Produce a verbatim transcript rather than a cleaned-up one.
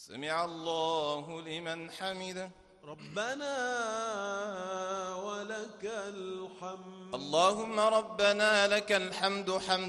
سمع الله لمن حمده. ربنا ولك الحمد. اللهم ربنا لك الحمد حمدا